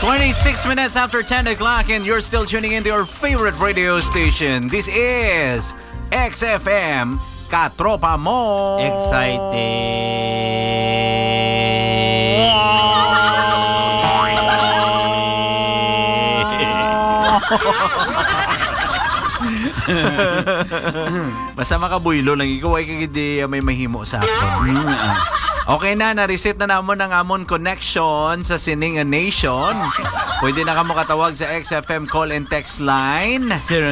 26 minutes after 10 o'clock and you're still tuning into your favorite radio station. This is XFM Katropa Mo. Basta makabuylo lang. Ikaw ay kagidi may mahimo sa akin. Okay na, na-reset na namon ang amon connection sa Siningan Nation. Pwede na kamo katawag sa XFM call and text line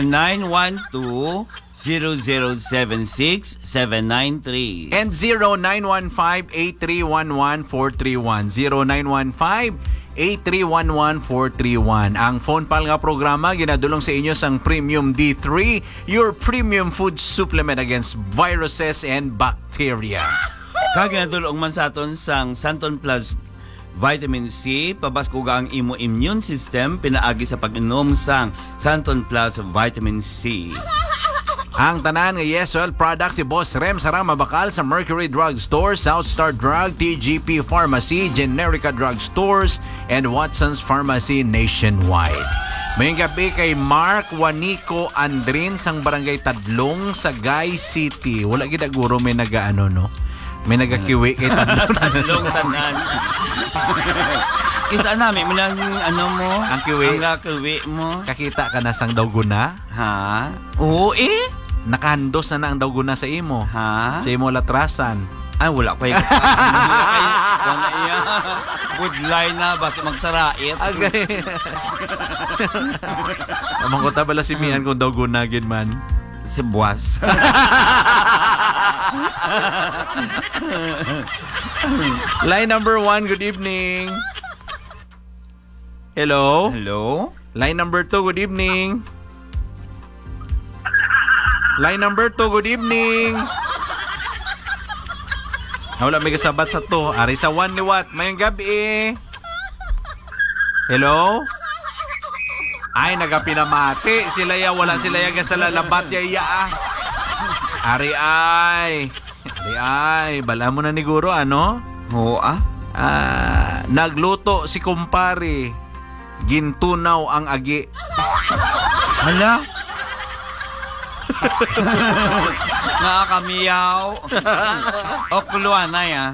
0912-0076-793 and 0915-8311-431 0915-8311-431. Ang phone pal nga programa ginadulong sa inyo sang Premium D3, your premium food supplement against viruses and bacteria. Kaginadulong man sa aton sang Santon Plus Vitamin C, pabaskuga ang imo immune system, pinaagi sa pag-inom sang Santon Plus Vitamin C. Ang tanan nga Yeswell products si Boss Rem sarang mabakal sa Mercury Drug Stores, Southstar Drug, TGP Pharmacy, Generica Drug Stores, and Watson's Pharmacy nationwide. Mayong gabi kay Mark Juanico Andrin sang Barangay Tadlong sa Gay City. Wala gid guro may nagaano no. May nagakiwi kay Tadlong tanan. Isa namin mo lang ano mo, ang kiwi. Ang kiwi mo. Kakita ka na sang dawguna? Ha? Oo nakahandos na ang dawguna sa imo. Ha? Sa imo latrasan. Ay, wala pa yung wala iya. Budlay na, basta magsarait. Okay. Amang ko tabala si Mian kung dawguna gid man. Si Buwas. Line number 1, good evening. Hello? Hello? Line number 2, good evening. Line number 2, good evening. Wala may kasabat sa 2. Ari sa 1 ni Wat. Mayang gabi. Hello? Ay, nagapinamati. Sila ya, wala sila ya sa lalabat ya. Ari ay. Bala mo na ni Guro, ano? Oo nagluto si kumpare. Gintunaw ang agi. Hala? Nakakamiyaw. Okuluan na yan.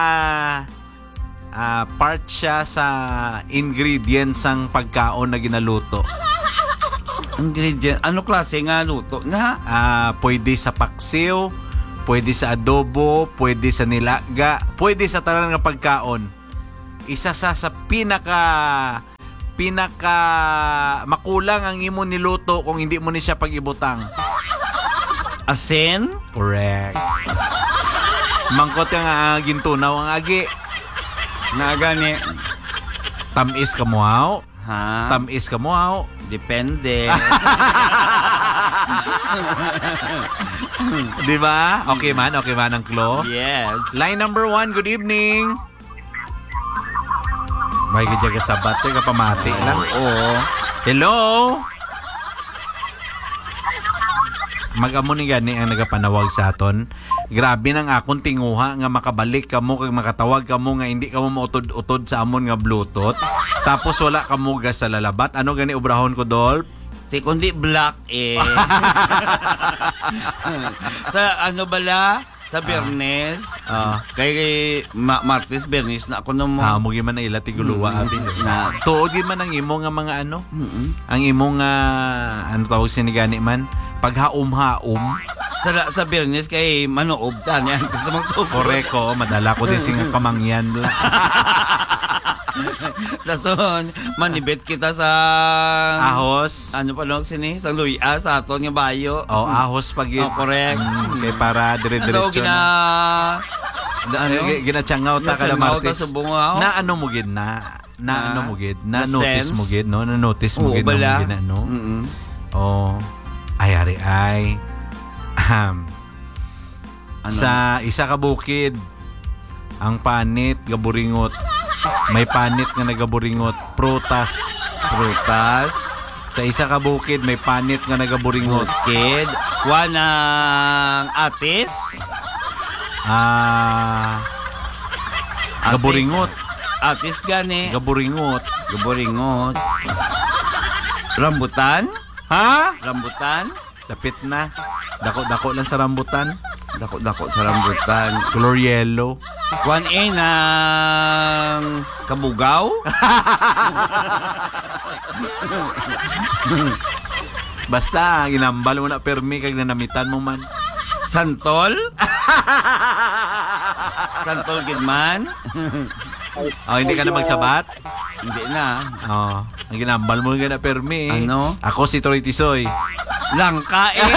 Part siya sa ingredients ng pagkaon na ginaluto. Ingredient? Ano klase nga luto na? Pwede sa paksiw, pwede sa adobo, pwede sa nilaga, pwede sa tanan nga pagkaon. Isa sa pinaka makulang ang imo niluto kung hindi mo ni siya pag-ibutang. Asin? Correct. Mangkot nga gintunaw ang agi. Na gani. Tamis ka muaw. Ha? Tamis ka muaw. Depende. Di ba? Okay man ang Klo. Yes. Line number 1, good evening. May gadya ka sabat ka pamati lang. Oo. Hello? Mag-amo ni gani ang nagapanawag sa aton. Grabe nang akong tinguha nga makabalik kamo kag makatawag kamo nga hindi kamo mautod-utod sa amon nga Bluetooth. Tapos wala kamo gas sa lalabat. Ano gani obrahon ko, Dolph? Si kundi black sa ano bala? Sa Bernes. Kay Martes Bernes na ako mo. Mugi man na ila tiguluwa abi. Na tuod man ang imo nga mga ano? Ang imo nga ano tawag sinigani man? Paghaum-haum. Sa Bernes kay manoob sa yan kasi magsubo. Koreko, madala ko din sing kamangyan. Dason, manibet kita sa ahos. Ano pa lang sini? Sa Luya, sa aton nga bayo. Ahos pag correct. Kay para dire-diretso. Ginatsangaw ta kada Martes. Na ano mo gid na ano mo gid? Na notice mo gid, no? Na notice mo gid na no? Oh. Ay. Ano? Sa isa ka bukid, ang panit gaburingot. May panit nga nagaburingot. Prutas. Sa isa ka bukid, may panit nga nagaburingot. Bukid. Wanang atis. Gaburingot. Atis gani. Gaburingot. Gaburingot. Rambutan? Ha? Rambutan? Lapit na. Dako-dako lang sa rambutan. Dako-dako sa rambutan. Color yellow. Kwan ng kabugaw? Basta, ginambal mo na permi kag nanamitan mo man. Santol? Santol gidman? Oh, hindi ka na magsabat? Hindi na. Oh, ang ginambal mo na permi. Ano? Ako si Troy Tisoy. Langka eh.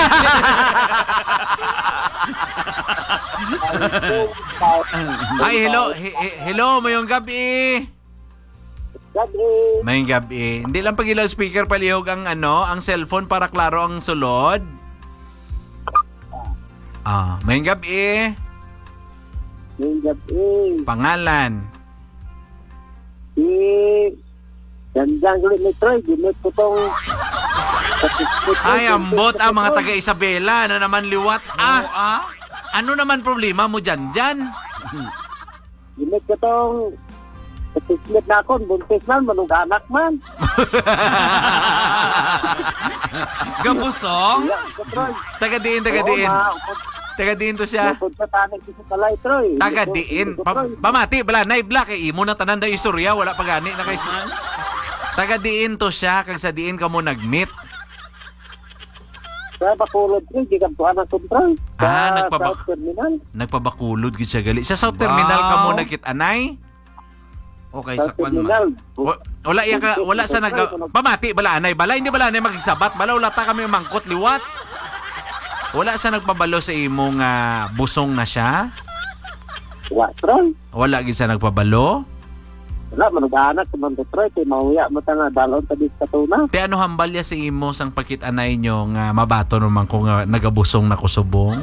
Ay, hello. Hello, mayong gabi. Mayong gabi. Hindi lang pag ilaw speaker palihog ang ang cellphone para klaro ang sulod. Mayong gabi. Pangalan. Janjang kulit ni Troy, ginit ko tong... Ay, ambot mga taga Isabela na naman liwat. Ano naman problema mo dyan? Ginit ko tong... Katislit na ako, buntis man, manong anak man. Gabusong? Taga-diin. Taga-diin to siya. Punta tanig sa talay, Troy. Taga-diin. Pamati, bala, naibla kay imo na tanan da istorya, wala pa gani na kay taga-diin to siya, kag sa diin ka mo nag-meet. Sa Bacolod, Troy, di kampuan ang Troy. Sa South Terminal. Nagpabakulod gid siya gali. Sa South Terminal ka mo nagkit-anay? Okay, Sa sa kwan Terminal. man. Wala sa pamati, bala, anay, bala, hindi bala, anay magsabat, bala, wala ta kami mangkot, liwat. Wala sa nagpabalo sa imong busong na siya? Wala, Troy. Wala gid sa nagpabalo? Wala, manong anak sa Manto Troy, kay mauya mo ta nga dalon ta sa tuna. Te ano hambalya sa imo sang pakit-anay nyo nga mabato naman ko nga nagabusong na kusubong?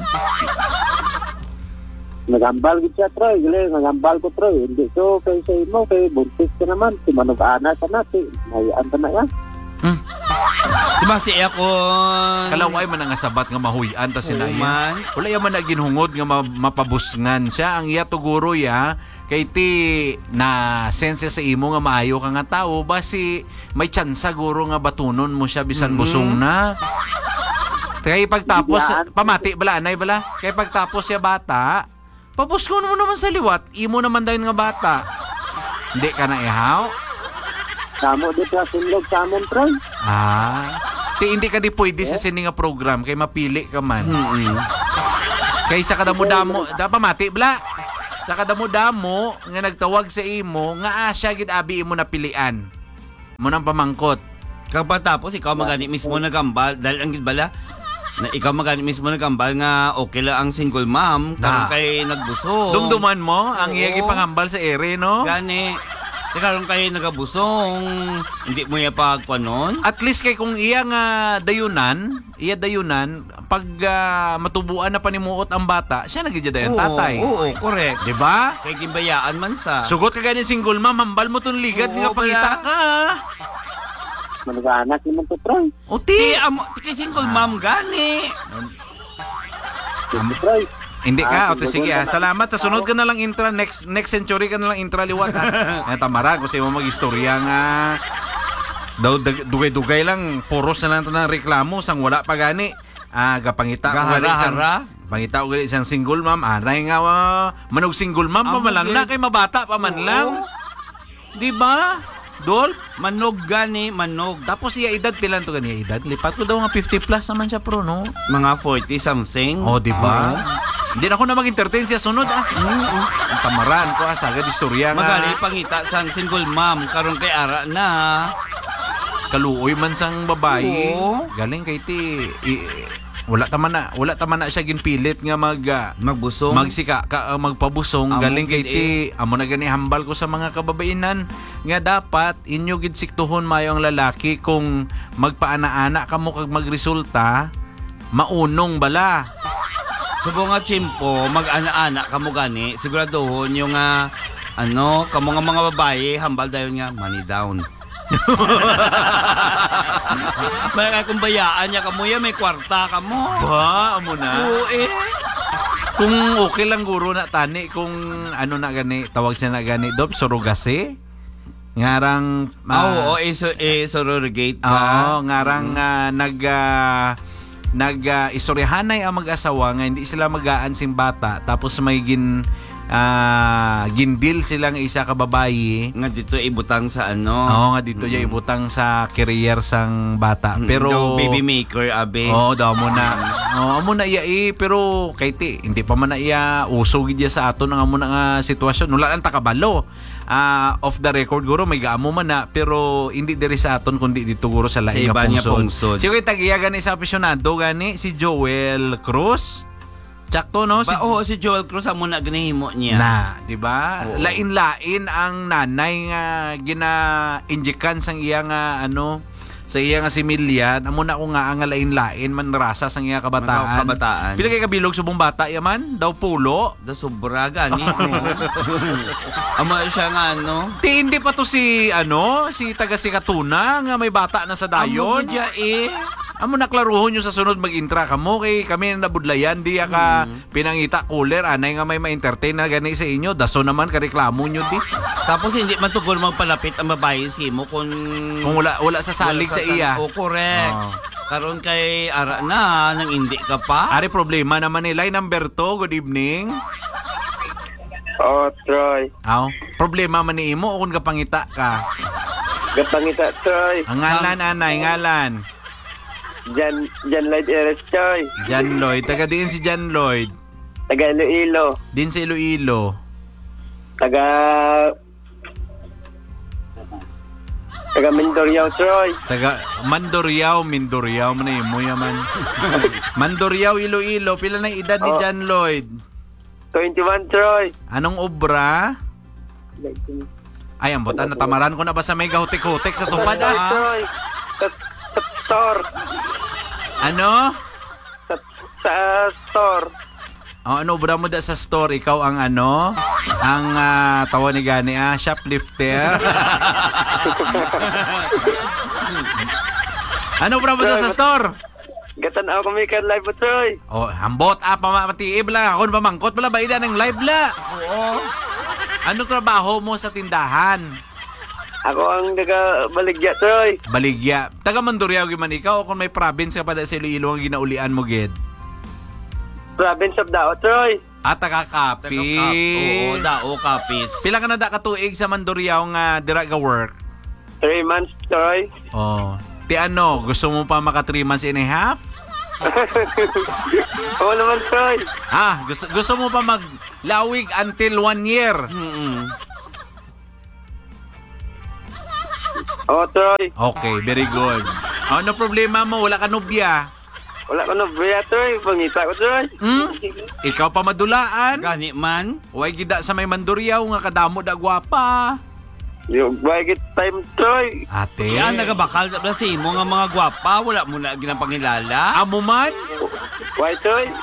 Nagambal gid siya, Troy. Gali, nagambal ko, Troy. Hindi so kay sa imo, kay buntis ka naman. Si manong anak ka na, mayaan ka na yan. Diba si ako... Kalaway man nga sabat nga mahuyan ta sila man. Wala yaman na ginhungod nga mapabusngan siya. Ang iya tuguro ya kay ti na sense sa imo nga maayo ka nga tao basi may tsansa guro nga batunon mo siya bisan busong na. Kaya pagtapos pamati bala anay bala. Kaya pagtapos siya bata, pabuskon mo naman sa liwat. Imo naman dayon nga bata. Hindi ka na ihaw. Samo di pa sinlog sa amon, Troy. Hindi ka di pwede sa sini nga program kay mapili ka man. Kay sa kadamo-damo, pamati bla. Sa kadamo-damo nga nagtawag sa imo nga asya gid abi imo napilian. Mo nang pamangkot. Kapag tapos, ikaw magani mismo nagambal dahil ang gidbala na ikaw magani mismo nagambal nga okay lang ang single mom karon kay nagbusong. Dumduman mo ang iyang ipangambal sa ere, no? Gani. Karon kay nagabusong, hindi mo iya pagkuanon. At least kay kung iya nga dayunan, pag matubuan na panimuot ang bata, siya nagidya dayon tatay. Oo, correct. Di ba? Kay gimbayaan man sa. Sugot ka gani single mom, hambal mo tong ligad nga pangita ka. Manong anak ni Manto Troy. Uti. Kay single mom gani. Troy. Hindi ka, sige salamat. Sa sunod ka na lang intra, next century ka na lang intra liwat ha. Tamara, kasi mo mag-istorya nga. Daw dugay-dugay lang, puros na lang ng reklamo, sang wala pa gani. Gapangita ko gali isang pangita ko gali isang single mom. Anay nga manog single mom pa man lang na, kay mabata pa man lang. Di ba? Dol, manog gani, manog. Tapos iya edad pilan to gani edad? Lipat ko daw nga 50 plus naman siya pro, no? Mga 40 something. Oh, di ba? Hindi na ako na mag-entertain siya sunod Ang tamaran ko sagad istorya nga. Magali pangita sang single mom karon kay ara na. Kaluoy man sang babae. Oo. Galing kay ti wala taman na siya ginpilit nga magbusong. Magpabusong. Amo Galing kay gid ti amo na gani hambal ko sa mga kababainan nga dapat inyo gid siktuhon mayo ang lalaki kung magpaana-ana kamo kag magresulta maunong bala. Subo nga chimpo, mag-ana-ana kamo gani, siguraduhon yung kamo nga mga babae, hambal dayon nga, money down. May kung bayaan niya kamo ya, may kwarta kamo. Ba, amo na. Oo Kung okay lang guro na tani kung ano na gani tawag siya na gani dop surrogasi. Ngarang Oo, surrogate ka. Oo, ngarang istoryahanay ang mag-asawa nga hindi sila magaan sing bata tapos may gindil silang isa ka babayi. Nga dito ibutang sa ano. Oo, nga dito yung ibutang sa career sang bata. Pero No, baby maker, abe. Oo, daw mo na. Oo, amo na iya pero kay ti hindi pa man na iya usog gid sa aton ang amo na nga sitwasyon. Wala lang takabalo. Off the record guro may gaamo man na pero hindi diri sa aton kundi dito guro sa laing Sa iba niya pungsod. pungsod. Sige tag-iya gani sa aficionado gani si Joel Cruz. Tsakto no Si Joel Cruz amo na ginahimo niya. na, di ba? Oo. Lain-lain ang nanay nga gina-injekan sang iya nga sa iya nga similyan. Amo na ko nga ang lain-lain man rasa sang iya kabataan. Mga kabataan. Pila kay kabilog subong bata yaman? Daw pulo. Da sobra gani. Amo siya nga ano. Ti hindi pa to si taga Sikatuna nga may bata na sa dayon. Amo gudya Amo naklaruhon nyo sa sunod mag-intra kamo kay kami na nabudlayan di ka pinangita cooler anay nga may ma-entertain na gani sa inyo daso naman ka reklamo nyo di. Tapos hindi man tugol magpalapit ang babae si mo kung Wala sa salig sa iya. Oh, correct. Oh. Karon kay ara na nang hindi ka pa. Ari problema naman ni line number 2. Good evening. Oh, Troy. Aw, problema man ni imo kung kapangita ka. Gapangita, Troy. Ang ngalan anay ngalan. Jan Lloyd Eres, Troy. Jan Lloyd, taga diin si Jan Lloyd. Taga Iloilo. Din sa Iloilo. Taga Mindoriao, Troy. Taga Mandurriao man na imo yaman. Mandurriao Iloilo, pila na edad ni Oh. Jan Lloyd? 21, Troy. Anong obra? Ay, ang buta, natamaran ko na ba sa may gahutik-hutik sa tupad Troy. Sa store. Ano? Sa store. Ano obra mo da sa store? Ikaw ang ang tawa ni gani shoplifter. Ano obra mo da sa store? Gatan ako kumikan live mo, Troy. Oh, hambot pamatiib lang ako pamangkot pala ba ida ng live la. Oo. Ano trabaho mo sa tindahan? Ako ang baligya, Troy. Baligya. Taga Mandurriao man ikaw o kung may province ka pa da sa Iloilo ang ginaulian mo gid. Province of Dao, Troy. Taga Capiz. Oo, dao kapis. Pila ka na da katuig sa Mandurriao nga dira ka work? 3 months, Troy. Oh. Ti gusto mo pa maka 3 months and a half? Oo naman, Troy. Gusto mo pa maglawig until 1 year? Oo, Troy. Okay, very good. Ano problema mo? Wala ka nobya? Wala ko na buya, Troy. Pangita ko, Troy. Ikaw pa madulaan? Gani man. Huwag gida sa may Mandurriao nga kadamo da gwapa. Yung bagit time, Troy. Ate. Yan nagabakal na si mo nga mga gwapa, wala mo na ginapangilala. Amo man? Why, Troy?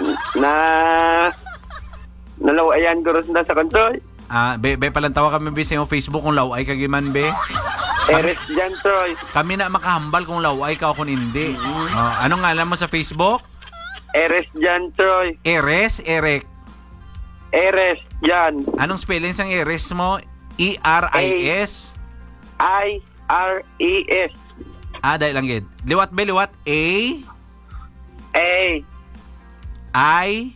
Nalawayan ko rin na sa control. Be palantawa kami bising o Facebook kung laway ka giman be. Eres dyan, Troy. Kami na makahambal kung laway ka o kung hindi. Anong ngalan mo sa Facebook? Eres dyan, Troy. Erek. Eres dyan. Anong spelling sang Eres mo? E-R-I-S? I-R-E-S. Dahil lang gid. Liwat be, liwat. A? A. I?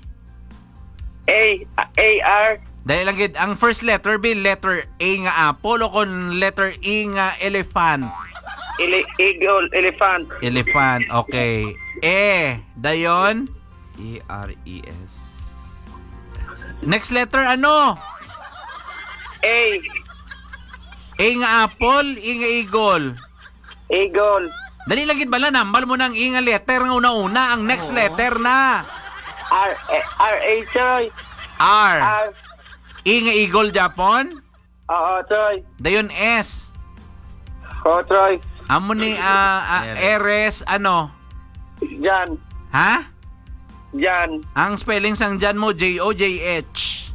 A-R. Dahil lang gid. Ang first letter be, letter A nga apple o kung letter E nga elephant? Eagle, elephant. Elephant, okay. Dayon? E-R-E-S. Next letter ano? A. A nga apple, E nga eagle. Eagle. Dali lang gid bala, nambal mo ng E nga letter nga una-una. Ang next letter na. R-A, Troy. R. R. E nga eagle, Japon. Oo, Troy. Dayon S. Oo, Troy. Amo ni Eres, ano? Jan. Ha? Jan. Ang spelling sang dyan mo, J-O-J-H.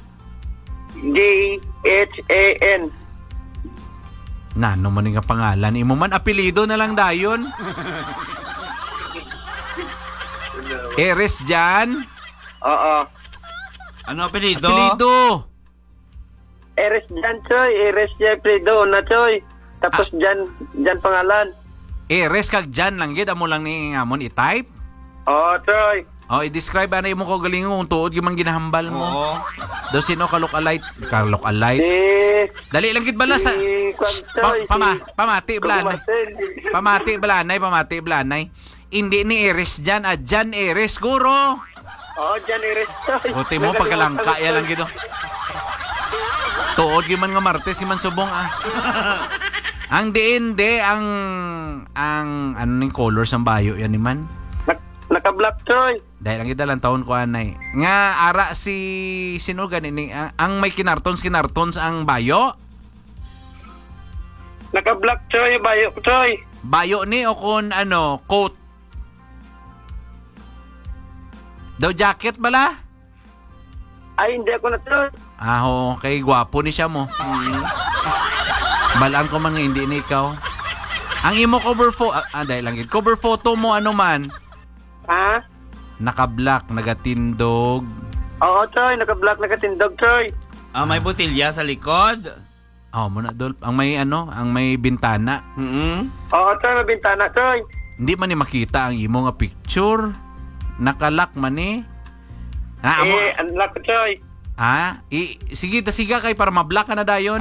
J-H-A-N. Nano man nga pangalan. Imo man, apelido na lang dayon. Eres Jan. Oo. Ano apelido? Apelido. Eres Jan, Choy. Eres Jan, apelido na, Choy. Tapos Jan pangalan. Eres kag Jan lang gid amo lang ni ngamon i-type. Oo, Choy. Oh, i-describe ano mo ko galing kung tuod yung mga ginahambal mo. Oo. Do sino ka look-alike? Ka look-alike. Dali lang gid bala sa pamati blanay. Pamati blanay. Hindi ni Eres Jan, Jan Eres guro. Oo, Jan Eres, Choy. Buti mo pagkalangka ya lang gid. Tuod gyud man nga Martes man subong ah. Ang diinde ang ano ning colors ang bayo yan ni man. Naka-black, Choy. Dahil ang idalang taon ko anay. Nga ara si sino ganin ang may kinartons ang bayo. Naka-black, Choy. Bayo, Choy. Bayo ni o kun ano coat. Daw jacket bala? Ay, hindi ako na, Choy. Ah, okay, gwapo ni siya mo. Balaan ko man nga hindi ni ikaw. Ang imo cover dahil lang gid. Cover photo mo ano man? Ha? Naka-black, nagatindog. Oo, Choy. Naka-black, nakatindog, Choy. May botilya sa likod. Oh, muna Dolph. Ang may bintana. Oo, Choy. May bintana, Choy. Hindi man ni makita ang imo nga picture. Nakalock man ni. Unlock ko, Choy. Sige, tasiga kay para ma-block ka na dayon.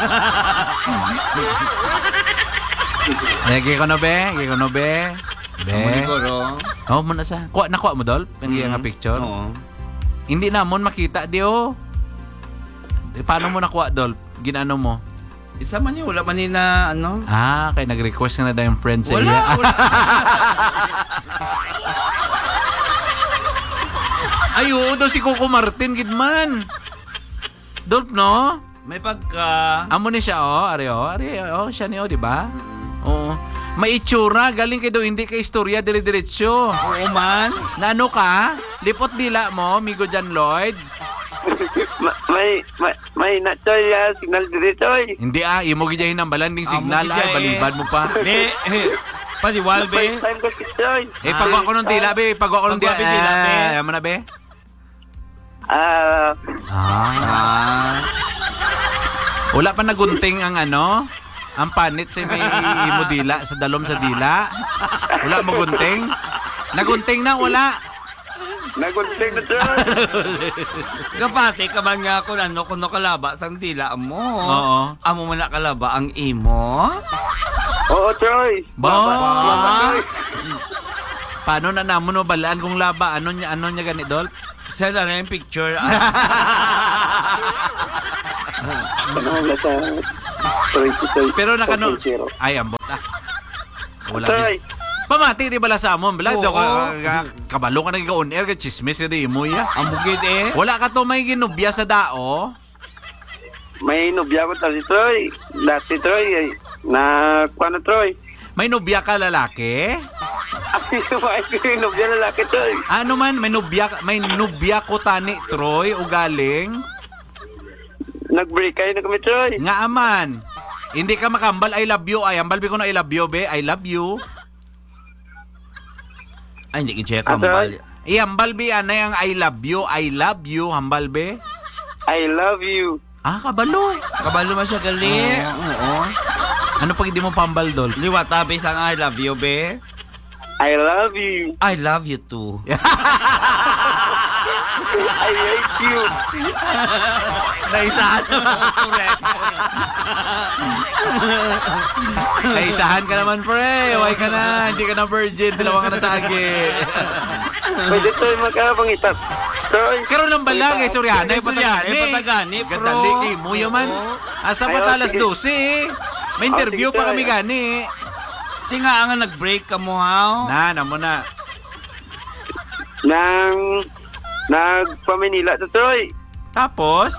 Gi ko no be. Siguro. Oh, muna sa. Nakuha mo Dolph? Ang nga picture. Oo. Hindi namon makita di oh. Paano mo nakuha Dolph? Ginano mo? Isa man yun, wala man yun na ano. Kay nag-request ka na daw yung friend sa Wala. Ay, oo daw si Coco Martin, gidman. Dolph, no? May pagka... Amo ni siya, Ari, siya ni, di ba? Oo. May itsura, galing kayo daw, hindi ka istorya, dire-diretso. Oo man. Na ano ka? Lipot dila mo, Migo Jan Lloyd? May na, Choy. Signal dire, Choy. Hindi imo gijahin ang balanding signal, balibad mo pa. Di, paliwal, be. First time ko si Choy. Pagwa ko nung dila, be. Pagwa ko nung dila, be. Yaman na, be? Wala pa nagunting ang ano? Ang panit sa may imo dila, sa dalom sa dila. Wala mo gunting? Nagunting na, wala. Nagunting na, Choy. Kapati ka ba nga kung ano, kung nakalaba sang dila mo. Oo. Amo mo nakalaba ang imo. Oo, Choy. Ba? Paano na namon no balaan kung laba? Ano niya gani Dolph? Send na yung picture. Pero nakano ay ambot wala Choy. pamati di bala sa amon bala Oo. kabalo ka nag-on air ka chismis ka di mo ya. Ang bukid Wala ka to may ginubya sa dao. May nubya ko tali, Troy. Dati, Troy. Kuha na, Troy. May nubya ka lalaki? May nubya lalaki, Troy. Ano man may nubya ko tani Troy o galing Nag-break kayo na kami, Troy. nga aman. Hindi ka makambal I love you ay ambal bi ko na I love you be I love you. Ay, hindi kin-check ang Troy? Hambal be anay ang I love you hambal be. I love you. Kabalo. Kabalo man siya gali. Oo. Ano pag hindi mo pambal Dol? Liwata, be, sang I love you, be. I love you. I love you too. I hate you. Naisahan Naisahan ka naman, pre. Huwag ka na. Hindi ka na virgin. Dalawa ka na sagi. Pwede, Troy, magkapangitap. Troy. Karoon lang balang eh. Suryana. Patagani, pro. Gandali. Muyo man. Asa pa talas 12 May interview sige, pa Troy. kami gani. Di nga nga nag-break ka mo, ha? Namo na. Nagpamanila to, Troy. Tapos?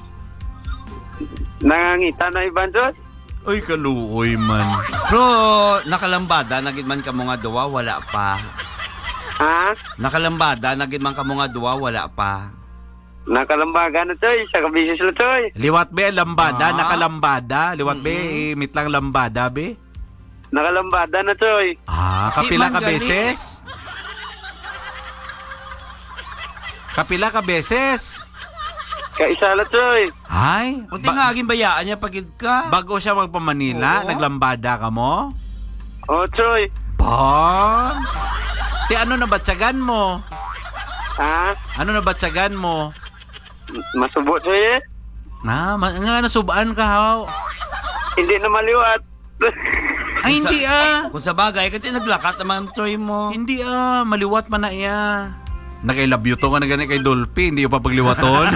Nangangita na iban, Troy. Uy, kaluoy man. Pero, nakalambada, nagid man ka mo nga duwa, wala pa. Ha? Nakalambada, nagid man ka mo nga duwa, wala pa. Nakalambaga na, Troy. Sa kabisis na, Troy. Liwat be, lambada, Ah. nakalambada. Liwat be, mitlang lambada be. Nakalambada na, Troy. Kapila Di man ka gali. beses? Kapila ka beses? Kaisa la, Troy. Ay, Kunti nga aging bayaan niya pagid ka. bago siya magpa-Manila, Oo. naglambada ka mo? Oh, Troy. Ba? Ti ano na batsagan mo? Ha? Ano na batsagan mo? Masubo, Troy eh. Nga nasubaan ka haw. Hindi na maliwat. Ay, hindi Kung sa bagay, kasi naglakat naman ang Troy mo. Hindi maliwat man na iya. Naka-love you to nga na gani kay Dolphy, hindi yung papagliwaton.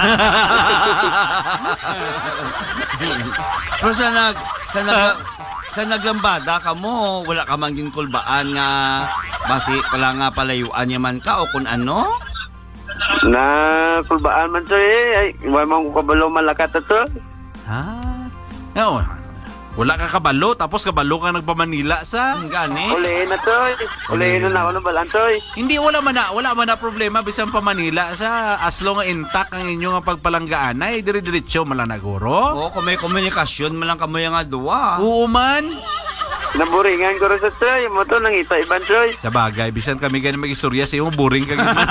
Pero sa naglambada ka mo, wala ka man yung kulbaan nga basi pala nga palayuan niya man ka o kung ano? Na kulbaan man, Troy eh. Ay, wala mong kabalo malakat to. Oo. Wala ka kabalo, tapos kabalo ka nagpa-Manila sa... Ang gani. Ulihin na, Troy. Ulihin na ako ng balan, Troy. Hindi, wala man na problema bisan pa Manila sa as long nga intact ang inyong pagpalanggaan ay dire-diretso malanaguro. Oo, kung may komunikasyon man lang kamo yung nga duwa. Oo man. Naburingan ko rin sa Troy. Mo to, nang iba-iban, Troy. Sa bagay, bisan kami ganun mag-istorya sa iyo, boring ka gano'n.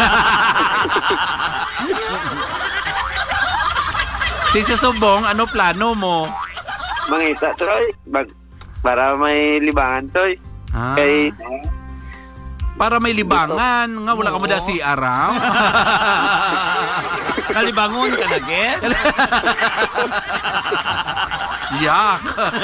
Sa Subong, ano plano mo? Mangita, Troy. Para may libangan, Troy. Kay... Para may libangan, nga wala ka mo da si Araw. Kalibangon ka na, get? Yak.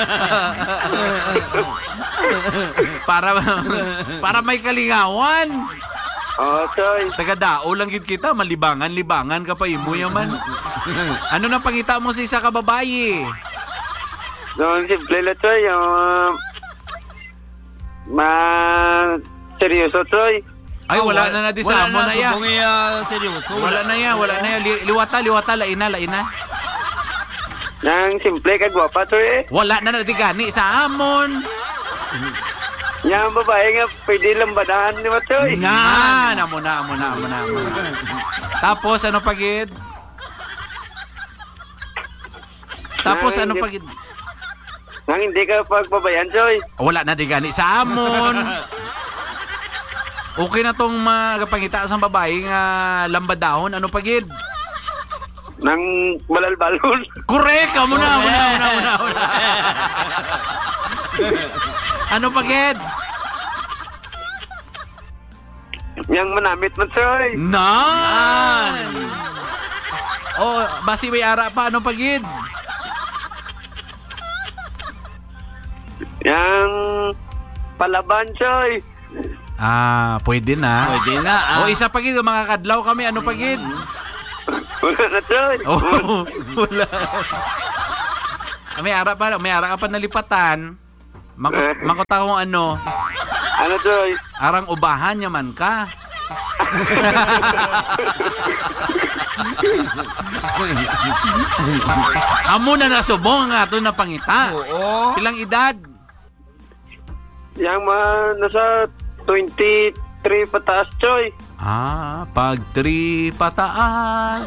para may kalingawan. Oo, Troy. Taga-dao lang gid kita, malibangan ka pa imo yaman. Ano na pangita mo sa isa ka babae? Noong simple lang, Troy. Yung... seryoso, Troy. Ay, wala na di sa amo na ya. Subong seryoso. Wala na ya. Liwata, laina. Nang simple ka, gwapa, Troy eh. Wala na di gani sa amon. Yung babae nga, pwede lambadahan ni Matoy. Nga, amo na. Tapos, ano pagid? Nang hindi ka pagbabayan, Troy. Wala na di gani sa amon. Okay na tong magpangita sa babae nga lambadahon. Ano pagid? Nang balal-balon. Correct! Amo na. Ano pagid? Yang manamit mo, Troy. Nan! Oh, basi may ara pa. Ano pagid? Yang palaban, Troy. Pwede na. Pwede na. O, isa pagid. Mga kadlaw kami. Ano pagid? Wala na, Troy. Oh, wala. May ara ka pa nalipatan. Makuta kung ano. Ano, Troy? Arang ubahan yaman ka. Amo na nasubong nga ito na pangita. Oo. Ilang edad? Yang nasa 23 pataas, Troy. Pag 3 pataas.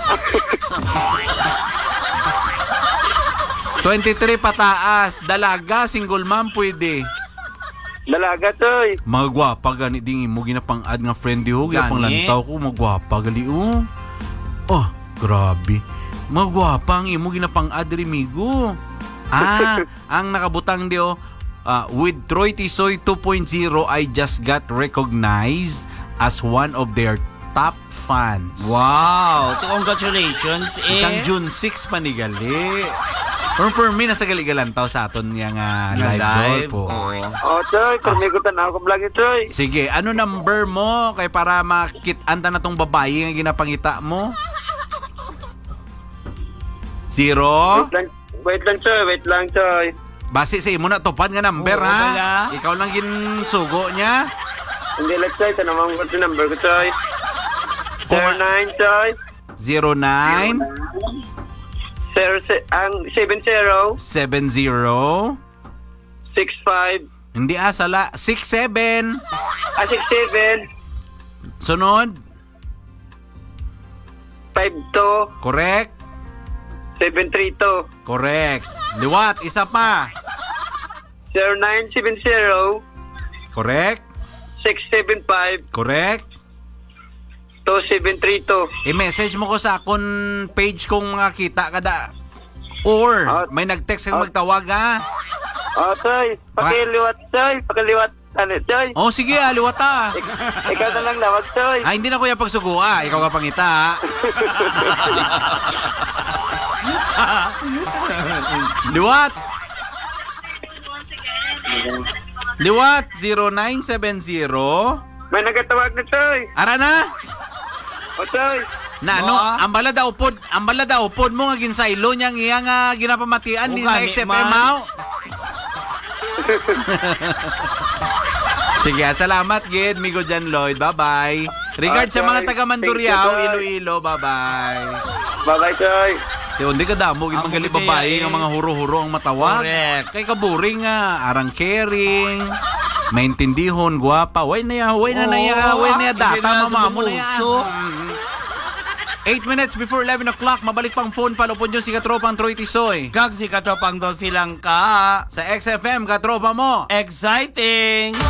23 pataas. Dalaga, single mom, pwede. Dalaga, Troy. Magwapa gani ding mo ginapang-add nga friend di ho, ginapang Gani? lantaw ko, magwapa gali oh. Oh, grabe. Magwapa ang imo ginapang-add rimigo. Ang nakabutang di oh, with Troy Tisoy 2.0, I just got recognized as one of their top fans. Wow. Congratulations. Isang June 6 panigali. For me, nasa galigalantaw sa aton nga live po. Oo. Oh, Troy. Kumigutan ako vlog ni Troy. Sige, ano number mo kay para makit-anta na tong babae nga ginapangita mo? 0? Wait lang, Troy. Base sa imo na tupad nga number Oo, ha. wala. Ikaw lang ginsugo niya. Hindi lang, Troy. Tanamang ko si number ko, Troy. 09, Troy. 09 70 70 65 Hindi sala 67 67 Sunod 52 Correct 732 Correct Liwat isa pa 0970 Correct 675 Correct 2732. I-message mo ko sa akon page kung makita kada. Or, may nag-text kang magtawag ha. Choy. Pakiliwat, Choy. Pakiliwat. Ano, Choy? Oh, sige, liwat ha. Ikaw na lang lawag, Choy. Ay, hindi na kuya pagsugua. Ikaw ka pangita ha. Liwat. Liwat 0970. May nagatawag na, Choy. Ara na. Choy. Na ano, ang bala daw pod mo nga ginsaylo niyang iya nga ginapamatian ni na Ugani, XFM man. mau. Sige, salamat gid Migo Jan Lloyd. Bye-bye. Regard sa mga Okay. taga Thank you, Mandurriao, Choy. Iloilo. Bye-bye. Bye-bye, Choy. Di hindi ka damo gid Ang manggali buti, babae eh. nga mga huro-huro ang matawag. Correct. Kay kaburing nga, arang caring. Maintindihon, guwapa. Way na ya data, hindi na mama mo na sumuso. yan. 8 minutes before 11 o'clock, mabalik pang phone, palupon nyo si Katropang Troy Tisoy. Kag si katropang Dolphy lang ka. Sa XFM, Katropa mo. Exciting!